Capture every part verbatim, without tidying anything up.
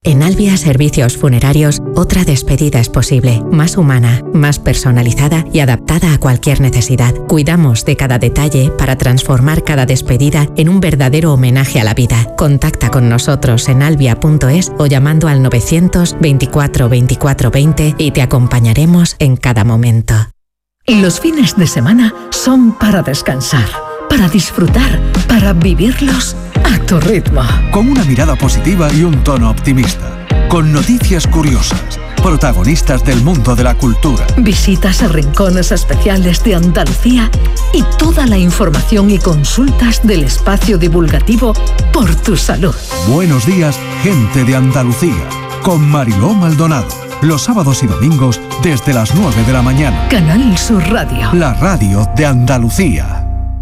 En Albia Servicios Funerarios, otra despedida es posible, más humana, más personalizada y adaptada a cualquier necesidad. Cuidamos de cada detalle para transformar cada despedida en un verdadero homenaje a la vida. Contacta con nosotros en albia punto es o llamando al novecientos veinticuatro veinticuatro veinte y te acompañaremos en cada momento. Los fines de semana son para descansar, para disfrutar, para vivirlos a tu ritmo. Con una mirada positiva y un tono optimista. Con noticias curiosas. Protagonistas del mundo de la cultura. Visitas a rincones especiales de Andalucía y toda la información y consultas del espacio divulgativo Por tu Salud. Buenos días, gente de Andalucía. Con Mariló Maldonado. Los sábados y domingos desde las nueve de la mañana. Canal Sur Radio. La radio de Andalucía.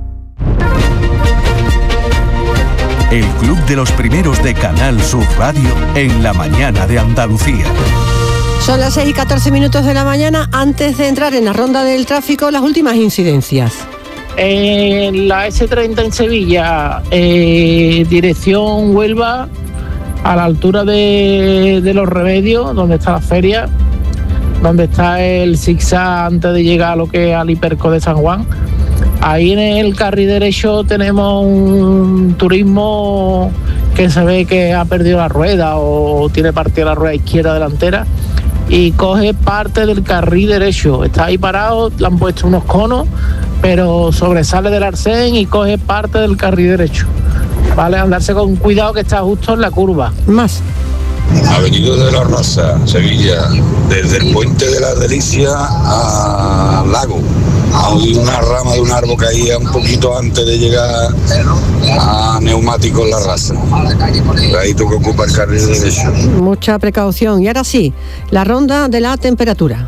El club de los primeros de Canal Sur Radio en la mañana de Andalucía. Son las seis y catorce minutos de la mañana. Antes de entrar en la ronda del tráfico, las últimas incidencias. En la ese treinta en Sevilla, eh, dirección Huelva, a la altura de, de Los Remedios, donde está la feria, donde está el zigzag antes de llegar a lo que es al Hiperco de San Juan. Ahí en el carril derecho tenemos un turismo que se ve que ha perdido la rueda o tiene partida la rueda izquierda delantera y coge parte del carril derecho. Está ahí parado, le han puesto unos conos, pero sobresale del arcén y coge parte del carril derecho. Vale, andarse con cuidado que está justo en la curva. Más. Avenida de la Raza, Sevilla, desde el Puente de la Delicia al lago. Hay una rama de un árbol que caía un poquito antes de llegar a Neumáticos La Raza. Ahí tú que ocupa el carril derecho. Mucha precaución. Y ahora sí, la ronda de la temperatura.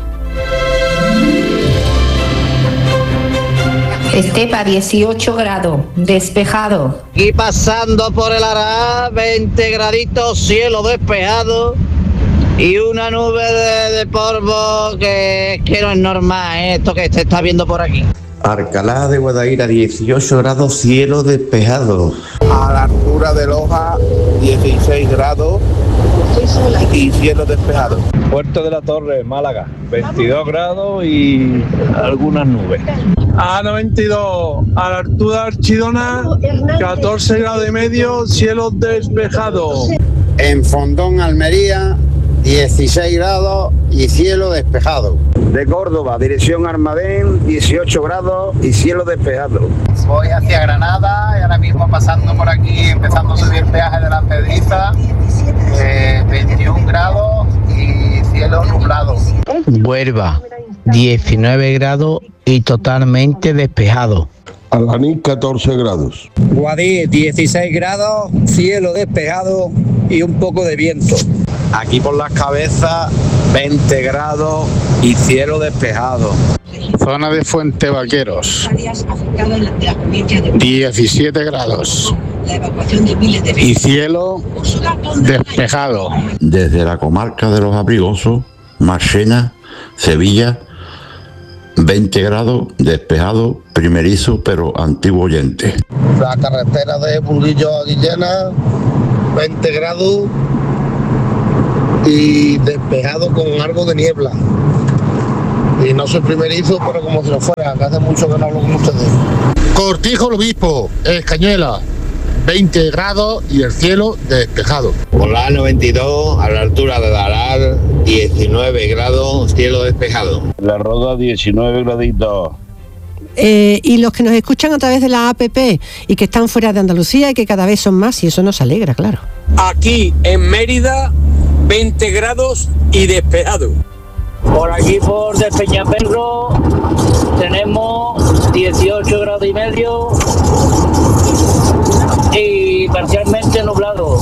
Estepa, dieciocho grados, despejado. Y pasando por el Ará, veinte graditos, cielo despejado y una nube de, de polvo que, que no es normal, ¿eh? Esto que se está viendo por aquí. Alcalá de Guadaira, dieciocho grados, cielo despejado. A la altura de Loja, dieciséis grados y cielo despejado. Puerto de la Torre, Málaga, veintidós grados y algunas nubes. A noventa y dos, a la altura de Archidona, catorce grados y medio, cielo despejado. En Fondón, Almería, dieciséis grados y cielo despejado. De Córdoba, dirección Almadén, dieciocho grados y cielo despejado. Voy hacia Granada y ahora mismo pasando por aquí, empezando a subir el peaje de la Pedriza, eh, veintiún grados y cielo nublado. Huelva, diecinueve grados y totalmente despejado. Albaní, catorce grados. Guadix, dieciséis grados, cielo despejado y un poco de viento. Aquí por Las Cabezas, veinte grados y cielo despejado. Zona de Fuente Vaqueros, diecisiete grados y cielo despejado. Desde la comarca de Los Abrigosos, Marchena, Sevilla, veinte grados, despejado, primerizo pero antiguo oyente. La carretera de Burguillo a Guillena, veinte grados y despejado con algo de niebla. Y no soy primerizo, pero como si lo fuera, que hace mucho que no hablo con ustedes. Cortijo el Obispo, Escañuela, veinte grados y el cielo despejado. Por la noventa y dos, a la altura de Darar, diecinueve grados, cielo despejado. La Roda, diecinueve graditos. Eh, y los que nos escuchan a través de la app y que están fuera de Andalucía y que cada vez son más, y eso nos alegra, claro. Aquí en Mérida, veinte grados y despejado. Por aquí por Despeñaperro tenemos dieciocho grados y medio y parcialmente nublado.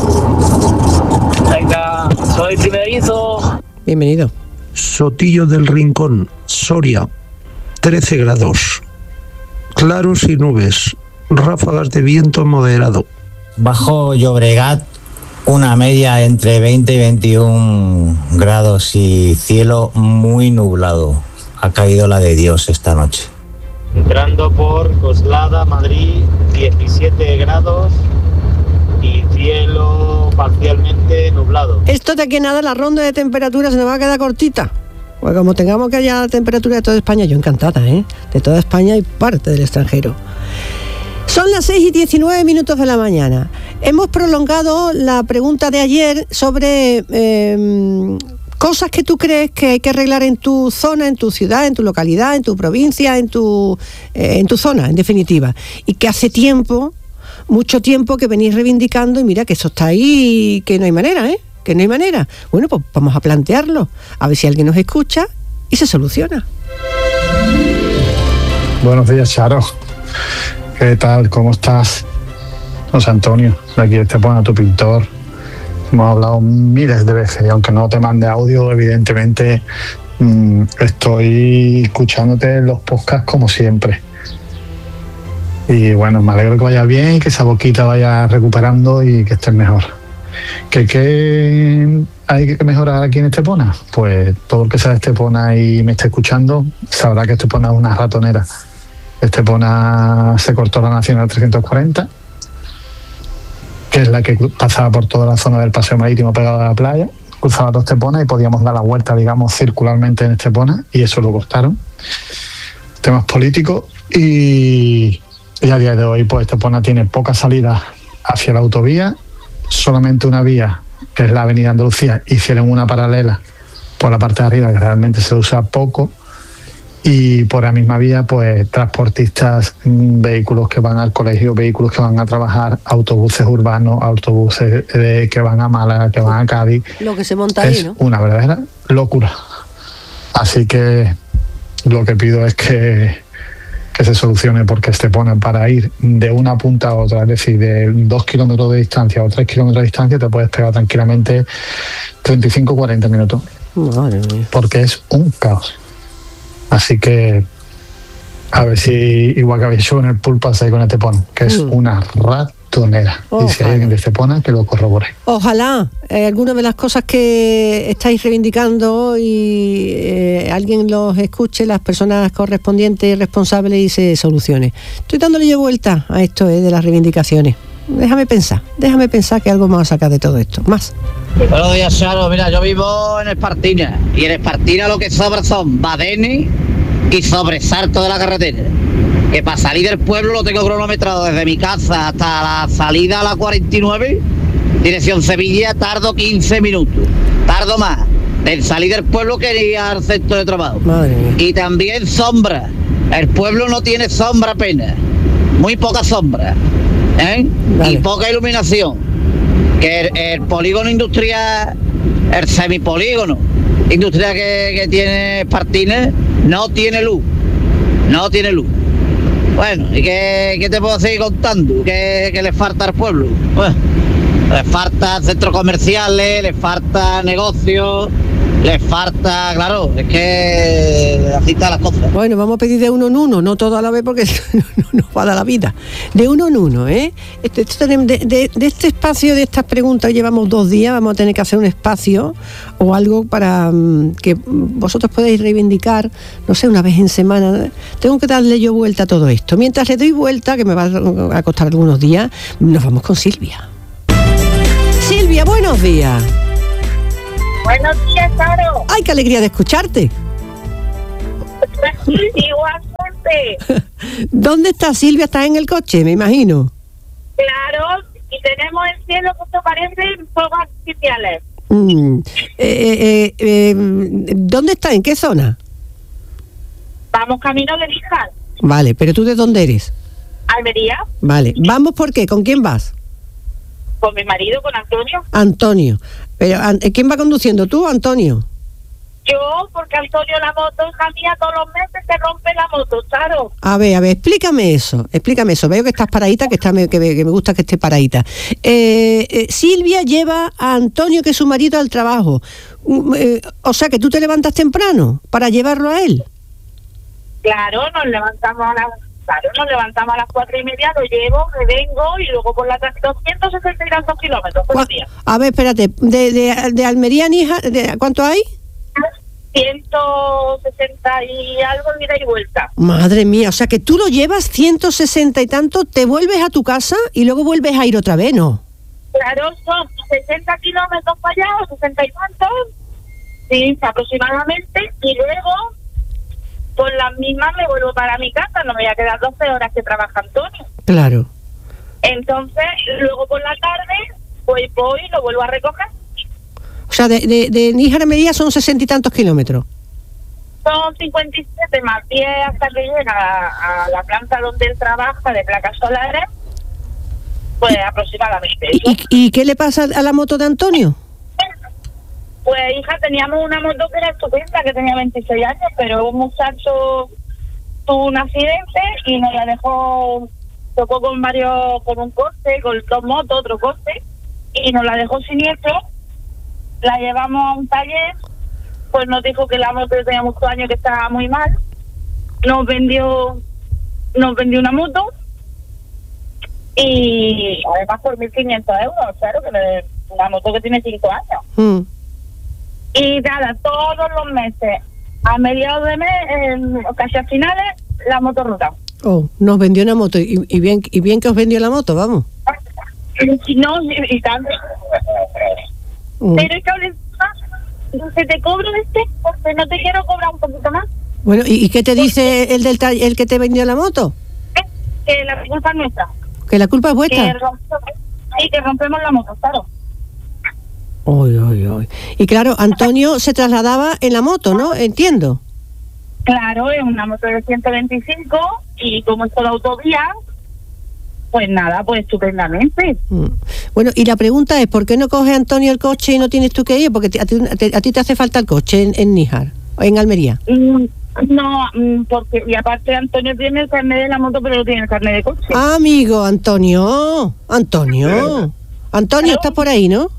Venga, soy primerizo. Bienvenido. Sotillo del Rincón, Soria, trece grados. Claros y nubes, ráfagas de viento moderado. Bajo Llobregat, una media entre veinte y veintiún grados y cielo muy nublado. Ha caído la de Dios esta noche. Entrando por Coslada, Madrid, diecisiete grados y cielo parcialmente nublado. Esto de aquí nada, la ronda de temperatura se nos va a quedar cortita. Pues como tengamos que haya temperatura de toda España, yo encantada, ¿eh? De toda España y parte del extranjero. Son las seis y diecinueve minutos de la mañana. Hemos prolongado la pregunta de ayer sobre eh, cosas que tú crees que hay que arreglar en tu zona, en tu ciudad, en tu localidad, en tu provincia, en tu, eh, en tu zona, en definitiva. Y que hace tiempo, mucho tiempo que venís reivindicando y mira que eso está ahí y que no hay manera, ¿eh? Que no hay manera. Bueno, pues vamos a plantearlo, a ver si alguien nos escucha y se soluciona. Buenos días, Charo. ¿Qué tal? ¿Cómo estás? José Antonio, de aquí de Estepona, tu pintor. Hemos hablado miles de veces y aunque no te mande audio, evidentemente mmm, estoy escuchándote en los podcasts como siempre. Y bueno, me alegro que vayas bien y que esa boquita vaya recuperando y que estés mejor. ¿Qué, qué hay que mejorar aquí en Estepona? Pues todo el que sea de Estepona y me esté escuchando sabrá que Estepona es una ratonera. Estepona se cortó la Nacional trescientos cuarenta, que es la que pasaba por toda la zona del paseo marítimo pegado a la playa, cruzaba todo Estepona y podíamos dar la vuelta, digamos, circularmente en Estepona, y eso lo cortaron. Temas políticos y, y a día de hoy pues Estepona tiene pocas salidas hacia la autovía, solamente una vía, que es la avenida Andalucía, hicieron una paralela por la parte de arriba que realmente se usa poco, y por la misma vía pues transportistas, vehículos que van al colegio, vehículos que van a trabajar, autobuses urbanos, autobuses de, que van a Málaga, que van a Cádiz. Lo que se monta ahí, es ¿no? Una verdadera locura. Así que lo que pido es que, que se solucione, porque Estepona, para ir de una punta a otra, es decir, de dos kilómetros de distancia o tres kilómetros de distancia, te puedes pegar tranquilamente treinta y cinco a cuarenta minutos. Madre mía. Porque es un caos. Así que a ver si, igual que habéis hecho en el Pulpo, ahí con Estepona, que es mm. una ratonera. Ojalá. Y si hay alguien de Estepona, que lo corrobore. Ojalá eh, alguna de las cosas que estáis reivindicando y eh, alguien los escuche, las personas correspondientes y responsables, y se solucione. Estoy dándole yo vuelta a esto eh, de las reivindicaciones. Déjame pensar, déjame pensar que algo más a sacar de todo esto. Más. Buenos días, Charo. Mira, yo vivo en Espartina y en Espartina lo que sobra son badenes y sobresaltos de la carretera. Que para salir del pueblo lo tengo cronometrado desde mi casa hasta la salida a la cuarenta y nueve, dirección Sevilla, tardo quince minutos. Tardo más en salir del pueblo que ir al centro de trabajo. Madre mía. Y también sombra. El pueblo no tiene sombra apenas. Muy poca sombra. ¿Eh? Vale. Y poca iluminación. Que el, el polígono industrial, el semipolígono industrial que, que tiene Espartines, no tiene luz. No tiene luz. Bueno, ¿y qué, qué te puedo seguir contando? ¿Qué, qué le falta al pueblo? Bueno, le falta centros comerciales, le falta negocios, le falta, claro, es que así están las cosas. Bueno, vamos a pedir de uno en uno, no todo a la vez porque no nos va a dar la vida. De uno en uno, ¿eh? Este, este, de, de, de este espacio, de estas preguntas, llevamos dos días, vamos a tener que hacer un espacio o algo para um, que vosotros podáis reivindicar, no sé, una vez en semana. Tengo que darle yo vuelta a todo esto. Mientras le doy vuelta, que me va a costar algunos días, nos vamos con Silvia. Silvia, buenos días. Buenos días, Charo. ¡Ay, qué alegría de escucharte! Igualmente. ¿Dónde está Silvia? ¿Estás en el coche, me imagino? Claro, y tenemos el cielo que parece fuegos artificiales. Mm. Eh, eh, eh, ¿Dónde está? ¿En qué zona? Vamos camino de Níjar. Vale, pero ¿tú de dónde eres? Almería. Vale, ¿vamos por qué? ¿Con quién vas? Con mi marido, con Antonio. Antonio. Pero ¿quién va conduciendo, tú o Antonio? Yo, porque Antonio, la moto, hija mía, todos los meses se rompe la moto, claro. A ver, a ver, explícame eso, explícame eso. Veo que estás paradita, que, está, que, me, que me gusta que esté paradita. Eh, eh, Silvia lleva a Antonio, que es su marido, al trabajo. Eh, o sea, que tú te levantas temprano para llevarlo a él. Claro, nos levantamos a las... Claro, nos levantamos a las cuatro y media, lo llevo, me vengo y luego por la tarde doscientos sesenta y dos kilómetros por día. A ver, espérate, de, de, de Almería a Níjar, ¿cuánto hay? ciento sesenta y algo, ida y vuelta. Madre mía, o sea que tú lo llevas ciento sesenta y tanto, te vuelves a tu casa y luego vuelves a ir otra vez, ¿no? Claro, son sesenta kilómetros para allá, o sesenta y tantos, sí, aproximadamente, y luego, por las mismas me vuelvo para mi casa, no me voy a quedar doce horas que trabaja Antonio. Claro. Entonces, luego por la tarde, pues voy y lo vuelvo a recoger. O sea, de, de, de Níjar a Almería son sesenta y tantos kilómetros. Son cincuenta y siete más diez hasta que llega a, a la planta donde él trabaja de placas solares, pues aproximadamente. ¿Y, y, ¿Y qué le pasa a la moto de Antonio? Pues hija, teníamos una moto que era estupenda, que tenía veintiséis años, pero un muchacho tuvo un accidente y nos la dejó, tocó con varios, con un coche, con dos motos, otro coche, y nos la dejó siniestro. La llevamos a un taller, pues nos dijo que la moto tenía muchos años, que estaba muy mal. Nos vendió, nos vendió una moto y además por mil quinientos euros, claro, que es una moto que tiene cinco años. Mm. Y nada, todos los meses, a mediados de mes, eh, casi a finales, la moto rota. Oh, nos vendió una moto y, y bien y bien que os vendió la moto, vamos. No, y, y tanto. Mm. Pero es que hables más, se te cobro este, porque no te quiero cobrar un poquito más. Bueno, ¿y, y qué te dice el del ta- el que te vendió la moto? Que la culpa es nuestra. ¿Que la culpa es vuestra? Que rompemos, sí, que rompemos la moto, claro. Uy, uy, uy. Y claro, Antonio se trasladaba en la moto, ¿no? Entiendo. Claro, es una moto de ciento veinticinco y como es toda autovía, pues nada, pues estupendamente. Mm. Bueno, y la pregunta es, ¿por qué no coge Antonio el coche y no tienes tú que ir? Porque a ti te, a ti te hace falta el coche en, en Níjar, en Almería. Mm, no, mm, porque y aparte Antonio tiene el carnet de la moto, pero no tiene el carnet de coche. Ah, amigo, Antonio, Antonio. Antonio, estás por ahí, ¿no?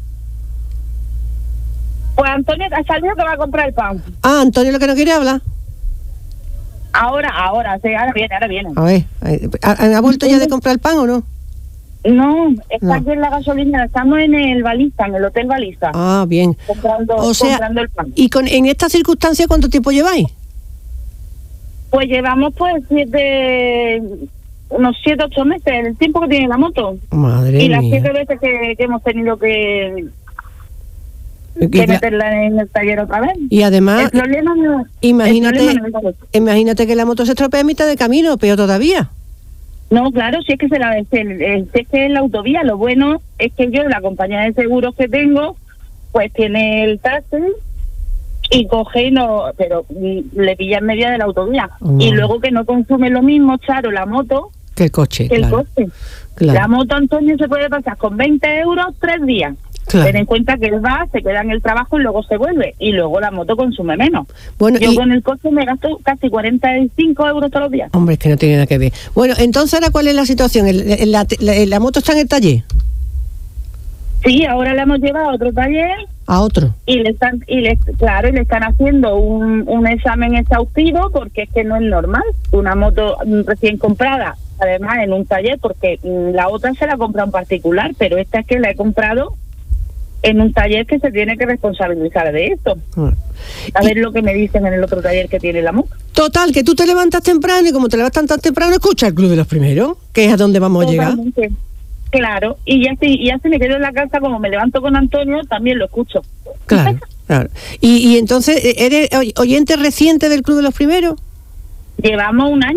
Pues Antonio ha salido que va a comprar el pan. Ah, Antonio lo que no quiere hablar. Ahora, ahora, sí, ahora viene, ahora viene. A ver, ¿ha, ha vuelto ya de comprar el pan o no? No, está No. aquí en la gasolina, estamos en el Balista, en el Hotel Balista. Ah, bien. Comprando, O sea, comprando el pan. ¿y con, en esta circunstancia cuánto tiempo lleváis? Pues llevamos pues siete, unos siete, ocho meses, el tiempo que tiene la moto. Madre y las mía. siete veces que, que hemos tenido que, Y que la- meterla en el taller otra vez. Y además, el problema no, imagínate, el problema no es eso. imagínate que la moto se estropea a mitad de camino, peor todavía. No, claro, si es que se la es, el- el- si es que es la autovía, lo bueno es que yo, la compañía de seguros que tengo, pues tiene el taxi y coge y no, pero mm, le pilla en media de la autovía. Mm. Y luego que no consume lo mismo, Charo, la moto, Que el coche, que claro. el coche. Claro. La moto, Antonio, se puede pasar con veinte euros tres días. Claro. Ten en cuenta que él va, se queda en el trabajo y luego se vuelve. Y luego la moto consume menos. Bueno, yo y- con el coche me gasto casi cuarenta y cinco euros todos los días. Hombre, es que no tiene nada que ver. Bueno, entonces ahora, ¿cuál es la situación? ¿El- el- la, la- la moto está en el taller? Sí, ahora la hemos llevado a otro taller A otro. y le están, y le, claro, y le están haciendo un, un examen exhaustivo porque es que no es normal. Una moto mm, recién comprada, además en un taller, porque mm, la otra se la compra en particular, pero esta es que la he comprado en un taller que se tiene que responsabilizar de esto. A ver lo que me dicen en el otro taller que tiene la moto. Total, que tú te levantas temprano y como te levantas tan temprano, escucha el Club de los Primeros, que es a donde vamos a llegar. Totalmente. Claro, y ya si, y ya si me quedo en la casa, como me levanto con Antonio, también lo escucho. Claro, claro. Y, y entonces, ¿eres oy- oyente reciente del Club de los Primeros? Llevamos un año.